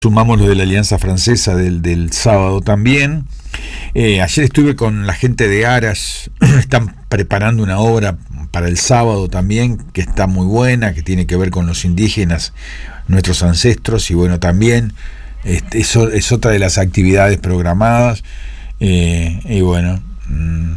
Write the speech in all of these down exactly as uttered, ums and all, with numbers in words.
Sumamos lo de la Alianza Francesa del, del sábado también. Eh, ayer estuve con la gente de Aras, están preparando una obra para el sábado también, que está muy buena, que tiene que ver con los indígenas, nuestros ancestros, y bueno, también este, eso es otra de las actividades programadas. Eh, y bueno, mmm,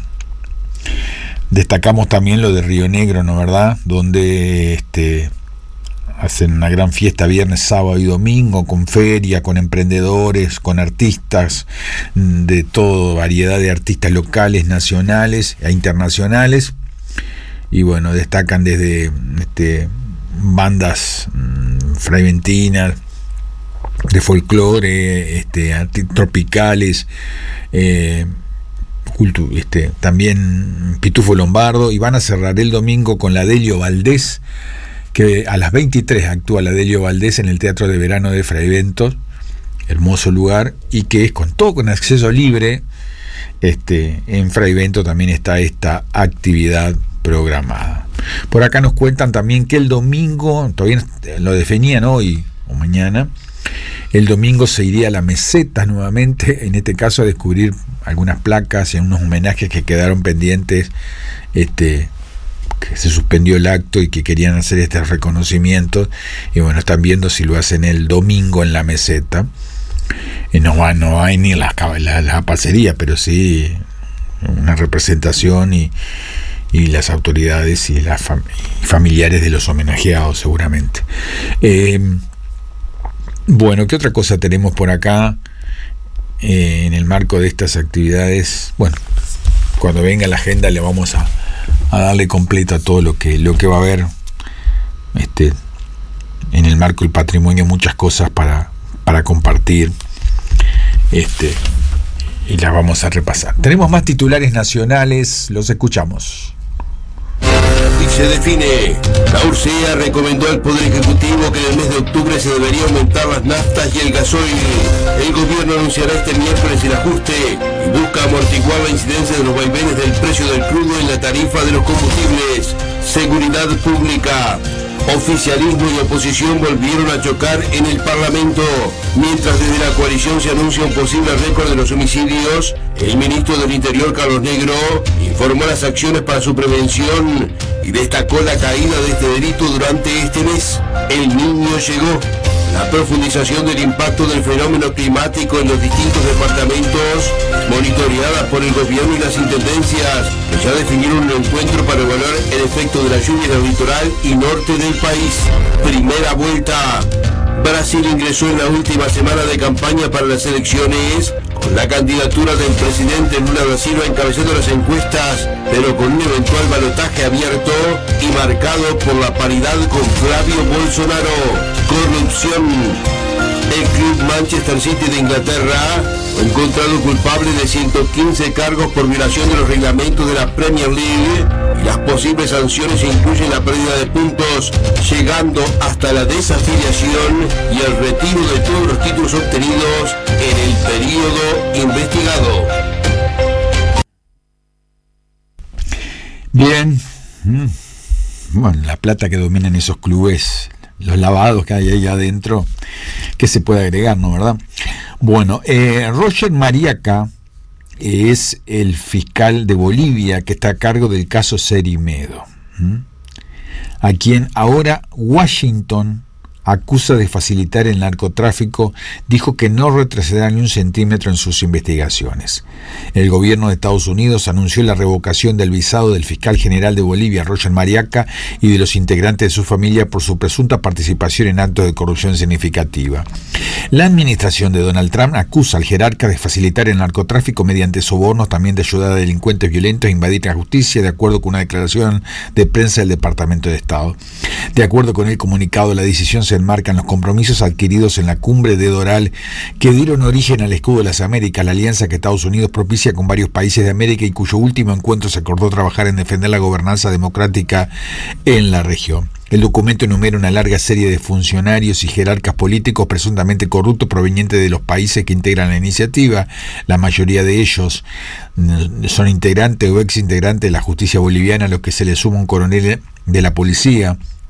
destacamos también lo de Río Negro, ¿no verdad? Donde este hacen una gran fiesta viernes, sábado y domingo, con feria, con emprendedores, con artistas de toda variedad de artistas locales, nacionales e internacionales. Y bueno, destacan desde este, bandas mmm, fraiventinas, de folclore, este, tropicales, eh, cultu, este, también Pitufo Lombardo, y van a cerrar el domingo con la Delio Valdés, que a las veintitrés actúa la Delio Valdés en el Teatro de Verano de Fraiventos, hermoso lugar, y que es con todo con acceso libre. Este, en Fraivento también está esta actividad programada. Por acá nos cuentan también que el domingo, todavía lo definían hoy o mañana, el domingo se iría a la Meseta nuevamente, en este caso a descubrir algunas placas y unos homenajes que quedaron pendientes, este, que se suspendió el acto y que querían hacer este reconocimiento, y bueno, están viendo si lo hacen el domingo en la Meseta. Y no va, no hay ni la, la, la parcería, pero sí una representación y, y las autoridades y las fam- familiares de los homenajeados seguramente. Eh, bueno, ¿qué otra cosa tenemos por acá eh, en el marco de estas actividades? Bueno, cuando venga la agenda le vamos a a darle completo a todo lo que lo que va a haber este en el marco del patrimonio, muchas cosas para para compartir, este y las vamos a repasar. Tenemos más titulares nacionales, los escuchamos. Y se define. La U R C E A recomendó al Poder Ejecutivo que en el mes de octubre se debería aumentar las naftas y el gasoil. El gobierno anunciará este miércoles el ajuste y busca amortiguar la incidencia de los vaivenes del precio del crudo en la tarifa de los combustibles. Seguridad pública. Oficialismo y oposición volvieron a chocar en el Parlamento. Mientras desde la coalición se anuncia un posible récord de los homicidios, el ministro del Interior, Carlos Negro, informó las acciones para su prevención y destacó la caída de este delito durante este mes. El Niño llegó. La profundización del impacto del fenómeno climático en los distintos departamentos, monitoreada por el gobierno y las intendencias, que ya definieron un encuentro para evaluar el efecto de la lluvia en el litoral y norte del país. Primera vuelta. Brasil ingresó en la última semana de campaña para las elecciones con la candidatura del presidente Lula da Silva encabezando las encuestas, pero con un eventual balotaje abierto y marcado por la paridad con Flavio Bolsonaro. Corrupción. El club Manchester City de Inglaterra fue encontrado culpable de ciento quince cargos por violación de los reglamentos de la Premier League, y las posibles sanciones incluyen la pérdida de puntos, llegando hasta la desafiliación y el retiro de todos los títulos obtenidos en el periodo investigado. Bien, bueno, la plata que dominan esos clubes, los lavados que hay ahí adentro, ¿qué se puede agregar, no verdad? Bueno, eh, Roger Mariaca es el fiscal de Bolivia que está a cargo del caso Cerimedo, ¿Mm? a quien ahora Washington acusa de facilitar el narcotráfico. Dijo que no retrocederá ni un centímetro en sus investigaciones. El gobierno de Estados Unidos anunció la revocación del visado del fiscal general de Bolivia, Roger Mariaca, y de los integrantes de su familia por su presunta participación en actos de corrupción significativa. La administración de Donald Trump acusa al jerarca de facilitar el narcotráfico mediante sobornos, también de ayudar a delincuentes violentos a invadir la justicia, de acuerdo con una declaración de prensa del Departamento de Estado. De acuerdo con el comunicado, la decisión se enmarcan los compromisos adquiridos en la cumbre de Doral que dieron origen al Escudo de las Américas, la alianza que Estados Unidos propicia con varios países de América y cuyo último encuentro se acordó trabajar en defender la gobernanza democrática en la región. El documento enumera una larga serie de funcionarios y jerarcas políticos presuntamente corruptos provenientes de los países que integran la iniciativa. La mayoría de ellos son integrantes o exintegrantes de la justicia boliviana, a los que se le suma un coronel de la policía,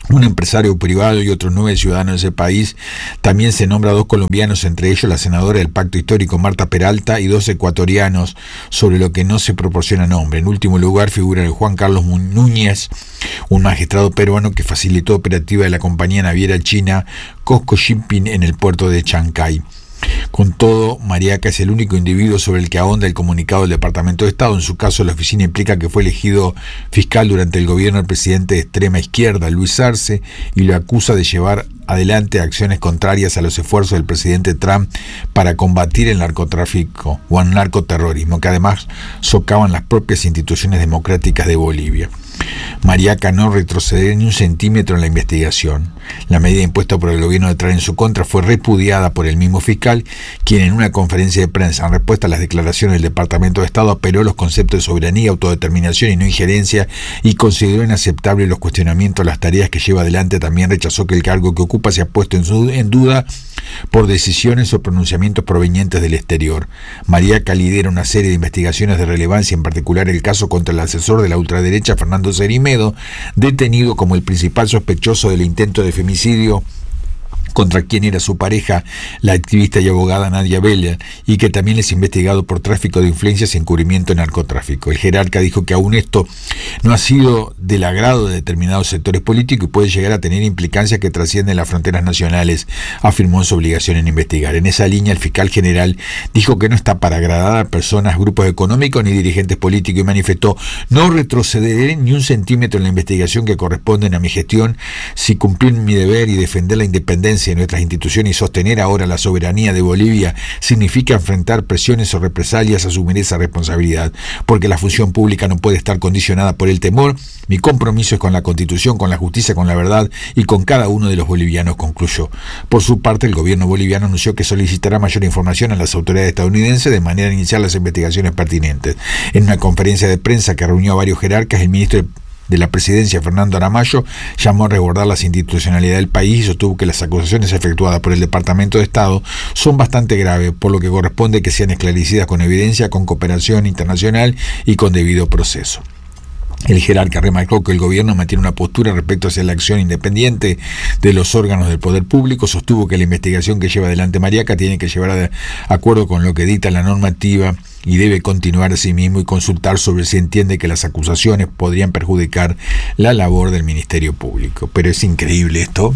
un empresario privado y otros nueve ciudadanos de ese país. También se nombra a dos colombianos, entre ellos la senadora del Pacto Histórico Marta Peralta, y dos ecuatorianos, sobre lo que no se proporciona nombre. En último lugar figura el Juan Carlos Núñez, un magistrado peruano que facilitó operativa de la compañía naviera china Cosco Shipping en el puerto de Chancay. Con todo, Mariaca es el único individuo sobre el que ahonda el comunicado del Departamento de Estado. En su caso, la oficina implica que fue elegido fiscal durante el gobierno del presidente de extrema izquierda, Luis Arce, y lo acusa de llevar adelante acciones contrarias a los esfuerzos del presidente Trump para combatir el narcotráfico o el narcoterrorismo, que además socavan las propias instituciones democráticas de Bolivia. Mariaca no retrocederá ni un centímetro en la investigación. La medida impuesta por el gobierno de Trump en su contra fue repudiada por el mismo fiscal, quien en una conferencia de prensa en respuesta a las declaraciones del Departamento de Estado apeló los conceptos de soberanía, autodeterminación y no injerencia y consideró inaceptables los cuestionamientos a las tareas que lleva adelante. También rechazó que el cargo que ocupa sea puesto en, su, en duda por decisiones o pronunciamientos provenientes del exterior. Mariaca lidera una serie de investigaciones de relevancia, en particular el caso contra el asesor de la ultraderecha Fernando Cerimedo, detenido como el principal sospechoso del intento de femicidio contra quien era su pareja, la activista y abogada Nadia Beller, y que también es investigado por tráfico de influencias y encubrimiento en narcotráfico. El jerarca dijo que aún esto no ha sido del agrado de determinados sectores políticos y puede llegar a tener implicancias que trascienden las fronteras nacionales, afirmó en su obligación en investigar. En esa línea, el fiscal general dijo que no está para agradar a personas, grupos económicos ni dirigentes políticos y manifestó: no retrocederé ni un centímetro en la investigación que corresponden a mi gestión si cumplir mi deber y defender la independencia de nuestras instituciones y sostener ahora la soberanía de Bolivia significa enfrentar presiones o represalias, asumir esa responsabilidad, porque la función pública no puede estar condicionada por el temor. Mi compromiso es con la Constitución, con la justicia, con la verdad y con cada uno de los bolivianos, concluyó. Por su parte, el gobierno boliviano anunció que solicitará mayor información a las autoridades estadounidenses de manera de iniciar las investigaciones pertinentes. En una conferencia de prensa que reunió a varios jerarcas, el ministro de de la presidencia, Fernando Aramayo, llamó a resguardar las institucionalidades del país y sostuvo que las acusaciones efectuadas por el Departamento de Estado son bastante graves, por lo que corresponde que sean esclarecidas con evidencia, con cooperación internacional y con debido proceso. El jerarca remarcó que el gobierno mantiene una postura respecto hacia la acción independiente de los órganos del poder público. Sostuvo que la investigación que lleva adelante Mariaca tiene que llevar de acuerdo con lo que dicta la normativa y debe continuar a sí mismo y consultar sobre si entiende que las acusaciones podrían perjudicar la labor del Ministerio Público. Pero es increíble esto.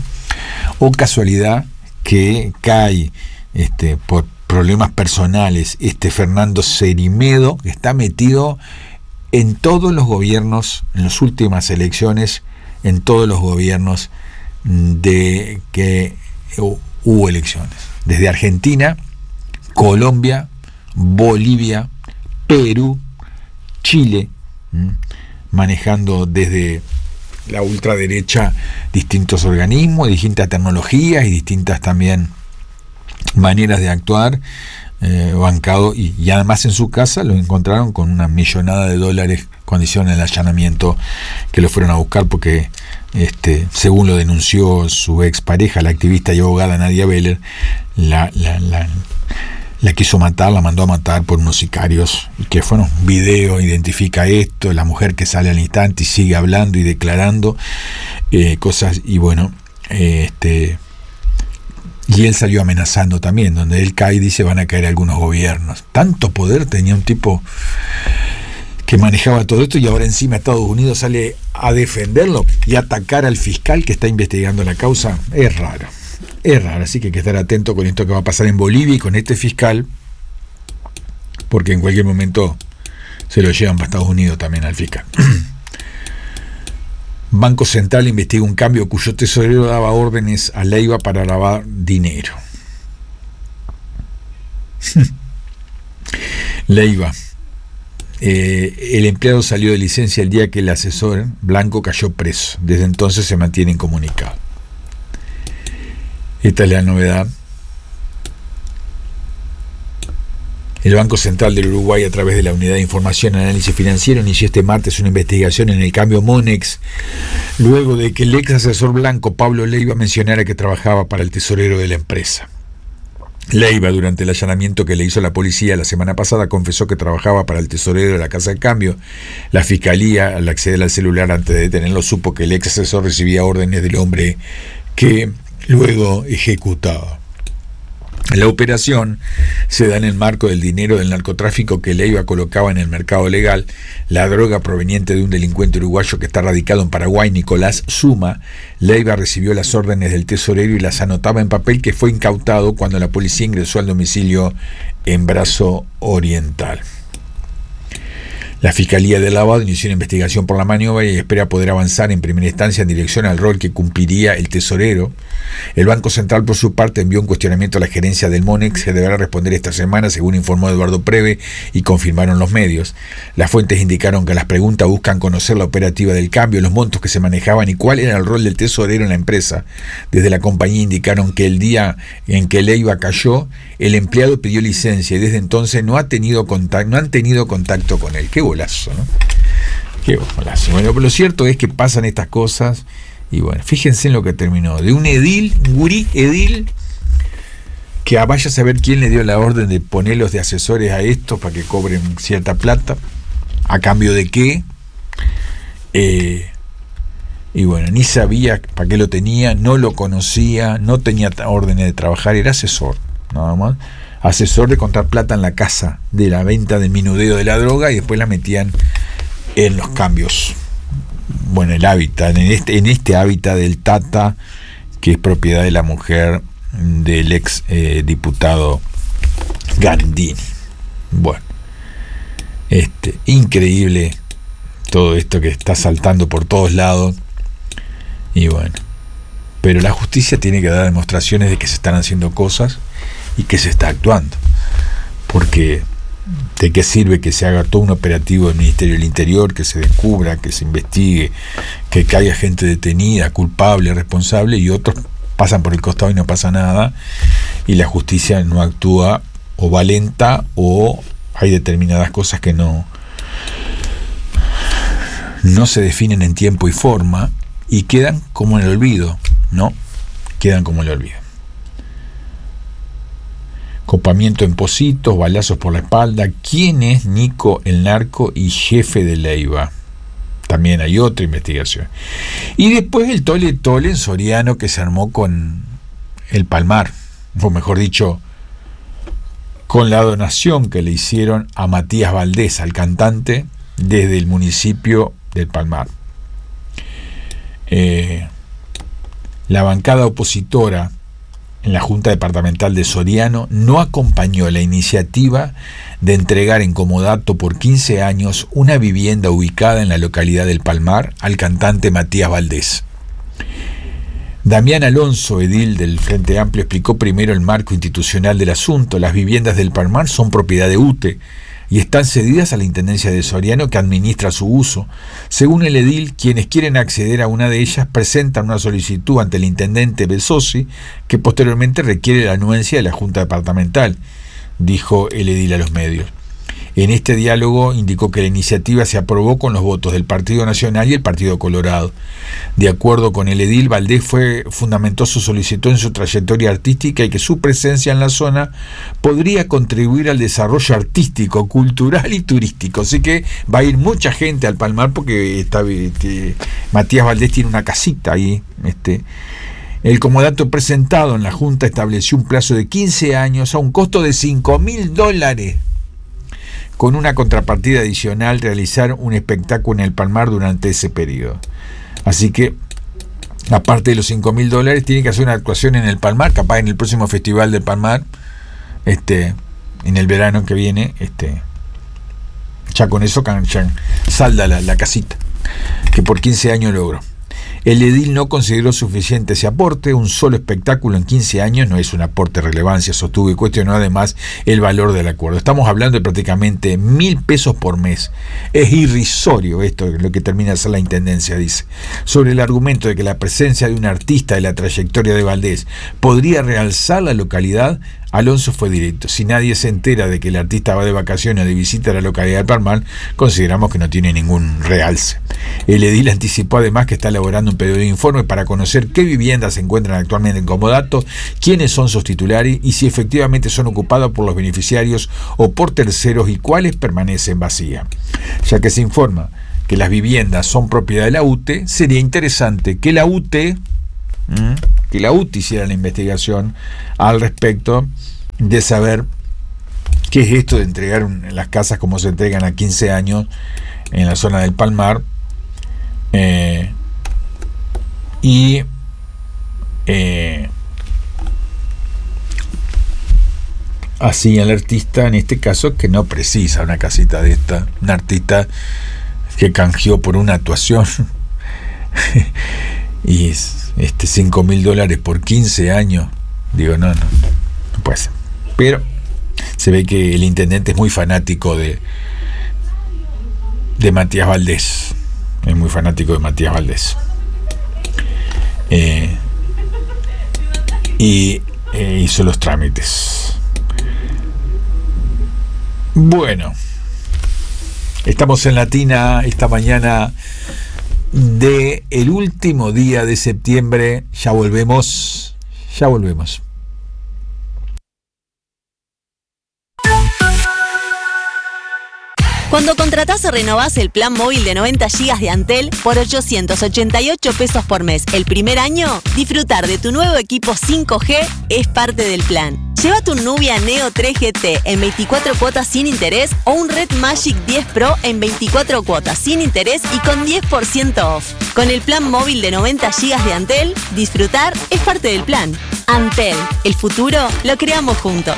O casualidad que cae este, por problemas personales este Fernando Cerimedo, que está metido en todos los gobiernos, en las últimas elecciones, en todos los gobiernos de que hubo elecciones. Desde Argentina, Colombia, Bolivia, Perú, Chile, manejando desde la ultraderecha distintos organismos, distintas tecnologías y distintas también maneras de actuar. Eh, bancado y, y además en su casa lo encontraron con una millonada de dólares cuando hicieron el allanamiento, que lo fueron a buscar porque este, según lo denunció su expareja, la activista y abogada Nadia Beller, la, la, la, la quiso matar, la mandó a matar por unos sicarios, y que bueno, un video identifica esto, la mujer que sale al instante y sigue hablando y declarando eh, cosas, y bueno, eh, este y él salió amenazando también, donde él cae y dice van a caer algunos gobiernos. Tanto poder tenía un tipo que manejaba todo esto, y ahora encima Estados Unidos sale a defenderlo y a atacar al fiscal que está investigando la causa. Es raro, es raro, así que hay que estar atento con esto que va a pasar en Bolivia y con este fiscal, porque en cualquier momento se lo llevan para Estados Unidos también al fiscal. Banco Central investiga un cambio cuyo tesorero daba órdenes a Leiva para lavar dinero. Leiva. Eh, el empleado salió de licencia el día que el asesor Blanco cayó preso. Desde entonces se mantiene incomunicado. Esta es la novedad. El Banco Central del Uruguay, a través de la Unidad de Información y Análisis Financiero, inició este martes una investigación en el cambio Monex, luego de que el ex asesor Blanco, Pablo Leiva, mencionara que trabajaba para el tesorero de la empresa. Leiva, durante el allanamiento que le hizo la policía la semana pasada, confesó que trabajaba para el tesorero de la Casa de Cambio. La fiscalía, al acceder al celular antes de detenerlo, supo que el ex asesor recibía órdenes del hombre que luego ejecutaba. La operación se da en el marco del dinero del narcotráfico que Leiva colocaba en el mercado legal. La droga proveniente de un delincuente uruguayo que está radicado en Paraguay, Nicolás Suma. Leiva recibió las órdenes del tesorero y las anotaba en papel, que fue incautado cuando la policía ingresó al domicilio en Brazo Oriental. La Fiscalía de Lavado inició una investigación por la maniobra y espera poder avanzar en primera instancia en dirección al rol que cumpliría el tesorero. El Banco Central, por su parte, envió un cuestionamiento a la gerencia del MONEX que deberá responder esta semana, según informó Eduardo Preve y confirmaron los medios. Las fuentes indicaron que las preguntas buscan conocer la operativa del cambio, los montos que se manejaban y cuál era el rol del tesorero en la empresa. Desde la compañía indicaron que el día en que Leiva cayó, el empleado pidió licencia y desde entonces no ha tenido contacto, no han tenido contacto con él. Qué golazo, ¿no? Qué golazo. Bueno, pero lo cierto es que pasan estas cosas y bueno, fíjense en lo que terminó. De un edil, un gurí edil, que vaya a saber quién le dio la orden de ponerlos de asesores a estos para que cobren cierta plata, a cambio de qué, eh, y bueno, ni sabía para qué lo tenía, no lo conocía, no tenía órdenes de trabajar, era asesor, nada más. Asesor de contar plata en la casa de la venta del minudeo de la droga y después la metían en los cambios. Bueno, el hábitat, en este, en este hábitat del Tata, que es propiedad de la mujer del ex eh, diputado Gandini. Bueno, este, increíble todo esto que está saltando por todos lados. Y bueno, pero la justicia tiene que dar demostraciones de que se están haciendo cosas y que se está actuando, porque ¿de qué sirve que se haga todo un operativo del Ministerio del Interior, que se descubra, que se investigue, que haya gente detenida, culpable, responsable, y otros pasan por el costado y no pasa nada, y la justicia no actúa, o va lenta, o hay determinadas cosas que no no se definen en tiempo y forma y quedan como en el olvido, ¿no? Quedan como en el olvido. Copamiento en Positos, balazos por la espalda. ¿Quién es Nico el narco y jefe de Leiva? También hay otra investigación. Y después el tole tole en Soriano que se armó con el Palmar, o mejor dicho, con la donación que le hicieron a Matías Valdés, al cantante, desde el municipio del Palmar. Eh, la bancada opositora en la Junta Departamental de Soriano no acompañó la iniciativa de entregar en comodato por quince años una vivienda ubicada en la localidad del Palmar al cantante Matías Valdés. Damián Alonso, edil del Frente Amplio, explicó primero el marco institucional del asunto. Las viviendas del Palmar son propiedad de U T E y están cedidas a la Intendencia de Soriano, que administra su uso. Según el edil, quienes quieren acceder a una de ellas presentan una solicitud ante el intendente Besosi, que posteriormente requiere la anuencia de la Junta Departamental, dijo el edil a los medios. En este diálogo indicó que la iniciativa se aprobó con los votos del Partido Nacional y el Partido Colorado. De acuerdo con el edil, Valdés fue, fundamentó su solicitud en su trayectoria artística y que su presencia en la zona podría contribuir al desarrollo artístico, cultural y turístico. Así que va a ir mucha gente al Palmar porque está, este, Matías Valdés tiene una casita ahí. Este, el comodato presentado en la Junta estableció un plazo de quince años a un costo de cinco mil dólares. Con una contrapartida adicional, realizar un espectáculo en el Palmar durante ese periodo. Así que, aparte de los cinco mil dólares, tiene que hacer una actuación en el Palmar, capaz en el próximo festival del Palmar, este, en el verano que viene, este, ya con eso ya salda la, la casita, que por quince años logró. El edil no consideró suficiente ese aporte. Un solo espectáculo en quince años no es un aporte de relevancia, sostuvo, y cuestionó además el valor del acuerdo. Estamos hablando de prácticamente mil pesos por mes. Es irrisorio esto, lo que termina de ser la intendencia, dice. Sobre el argumento de que la presencia de un artista de la trayectoria de Valdés podría realzar la localidad, Alonso fue directo: si nadie se entera de que el artista va de vacaciones o de visita a la localidad de Palmar, consideramos que no tiene ningún realce. El edil anticipó además que está elaborando un pedido de informe para conocer qué viviendas se encuentran actualmente en comodato, quiénes son sus titulares y si efectivamente son ocupadas por los beneficiarios o por terceros y cuáles permanecen vacías. Ya que se informa que las viviendas son propiedad de la U T E, sería interesante que la U T E, ¿m? que la U T E hiciera la investigación al respecto de saber qué es esto de entregar un, las casas como se entregan a quince años en la zona del Palmar, eh, y eh, así el artista, en este caso, que no precisa una casita de esta, un artista que canjeó por una actuación y es, este cinco mil dólares por quince años, digo, no, no, no puede ser. Pero se ve que el intendente es muy fanático de de Matías Valdés, es muy fanático de Matías Valdés, eh, y eh, hizo los trámites. Bueno, estamos en Latina esta mañana de el último día de septiembre. Ya volvemos, ya volvemos. Cuando contratás o renovás el plan móvil de noventa gigas de Antel por ochocientos ochenta y ocho pesos por mes el primer año, disfrutar de tu nuevo equipo cinco G es parte del plan. Lleva tu Nubia Neo tres G T en veinticuatro cuotas sin interés o un Red Magic diez Pro en veinticuatro cuotas sin interés y con diez por ciento off. Con el plan móvil de noventa gigas de Antel, disfrutar es parte del plan. Antel, el futuro lo creamos juntos.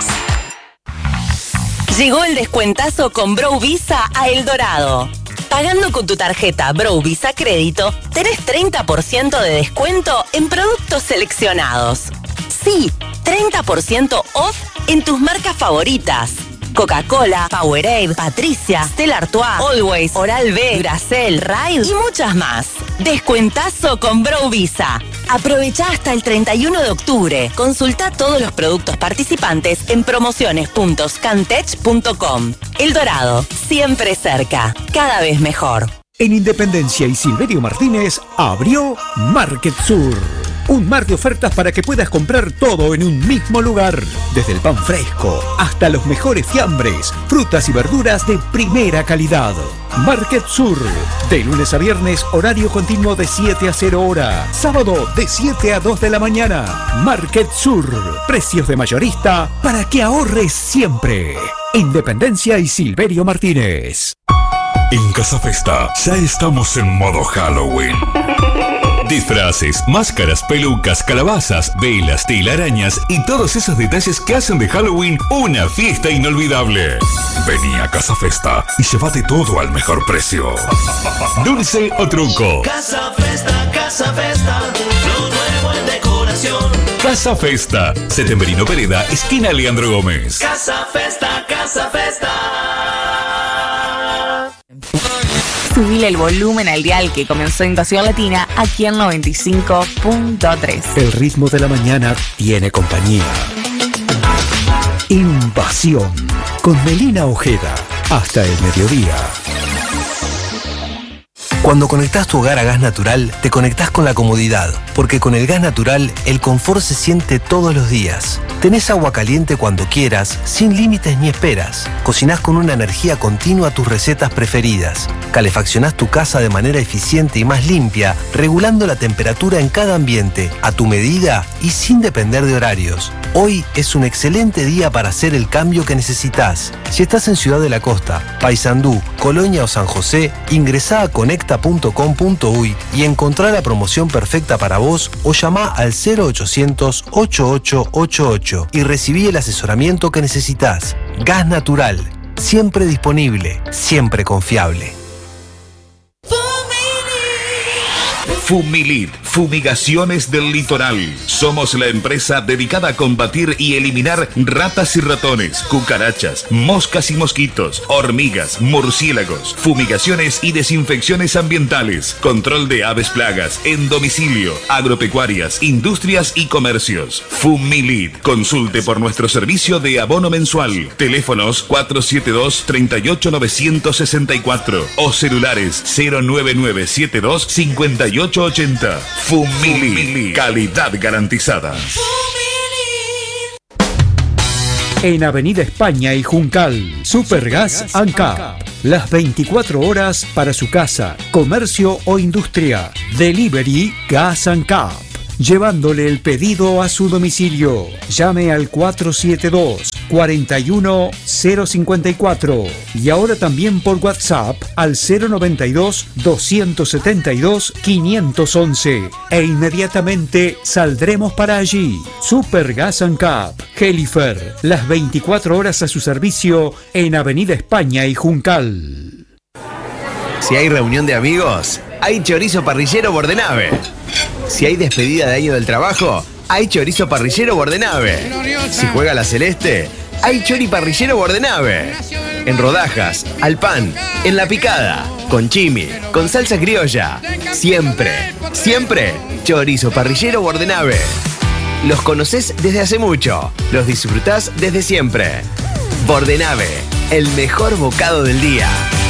Llegó el descuentazo con Bro Visa a El Dorado. Pagando con tu tarjeta Bro Visa Crédito, tenés treinta por ciento de descuento en productos seleccionados. Sí, treinta por ciento off en tus marcas favoritas. Coca-Cola, Powerade, Patricia, Stella Artois, Always, Oral-B, Duracell, Raid y muchas más. Descuentazo con Bro Visa. Aprovecha hasta el treinta y uno de octubre. Consulta todos los productos participantes en promociones punto scantech punto com. El Dorado, siempre cerca, cada vez mejor. En Independencia y Silverio Martínez abrió Market Sur. Un mar de ofertas para que puedas comprar todo en un mismo lugar. Desde el pan fresco hasta los mejores fiambres, frutas y verduras de primera calidad. Market Sur. De lunes a viernes, horario continuo de siete a cero hora. Sábado de siete a dos de la mañana. Market Sur. Precios de mayorista para que ahorres siempre. Independencia y Silverio Martínez. En Casa Festa ya estamos en modo Halloween. Disfraces, máscaras, pelucas, calabazas, velas, telarañas y todos esos detalles que hacen de Halloween una fiesta inolvidable. Vení a Casa Festa y llévate todo al mejor precio. Dulce o truco. Casa Festa, Casa Festa, lo nuevo en decoración. Casa Festa, Setembrino Pereda, esquina Leandro Gómez. Casa Festa, Casa Festa. Subile el volumen al dial que comenzó Invasión Latina aquí en noventa y cinco punto tres. El ritmo de la mañana tiene compañía. Invasión con Melina Ojeda hasta el mediodía. Cuando conectás tu hogar a gas natural, te conectás con la comodidad, porque con el gas natural, el confort se siente todos los días. Tenés agua caliente cuando quieras, sin límites ni esperas. Cocinás con una energía continua tus recetas preferidas. Calefaccionás tu casa de manera eficiente y más limpia, regulando la temperatura en cada ambiente, a tu medida y sin depender de horarios. Hoy es un excelente día para hacer el cambio que necesitas. Si estás en Ciudad de la Costa, Paysandú, Colonia o San José, ingresá a conecta punto com punto uy y encontrá la promoción perfecta para vos o llamá al cero ochocientos, ochenta y ocho ochenta y ocho y recibí el asesoramiento que necesitas. Gas natural, siempre disponible, siempre confiable. Fumilid, fumigaciones del litoral. Somos la empresa dedicada a combatir y eliminar ratas y ratones, cucarachas, moscas y mosquitos, hormigas, murciélagos, fumigaciones y desinfecciones ambientales, control de aves plagas, en domicilio, agropecuarias, industrias y comercios. Fumilid, consulte por nuestro servicio de abono mensual. Teléfonos cuatro siete dos, tres ocho nueve seis cuatro o celulares cero nueve nueve siete dos cinco ocho ocho cero. Fumilid, calidad garantizada. En Avenida España y Juncal, Supergas ANCAP. Las veinticuatro horas para su casa, comercio o industria. Delivery Gas ANCAP. Llevándole el pedido a su domicilio. Llame al cuatro siete dos, cuatro uno cero cinco cuatro y ahora también por WhatsApp al cero noventa y dos, doscientos setenta y dos, quinientos once e inmediatamente saldremos para allí. Supergas ANCAP, Helifer, las veinticuatro horas a su servicio en Avenida España y Juncal. Si hay reunión de amigos, hay chorizo parrillero Bordenave. Si hay despedida de año del trabajo, hay chorizo parrillero Bordenave. Si juega la Celeste, hay chori parrillero Bordenave. En rodajas, al pan, en la picada, con chimi, con salsa criolla. Siempre, siempre, chorizo parrillero Bordenave. Los conocés desde hace mucho, los disfrutás desde siempre. Bordenave, el mejor bocado del día.